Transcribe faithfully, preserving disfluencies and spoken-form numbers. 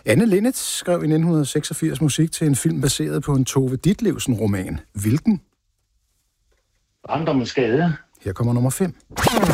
Anne Linnet skrev i nitten seksogfirs musik til en film baseret på en Tove Ditlevsen-roman. Hvilken? Barndommens Gade. Her kommer nummer fem.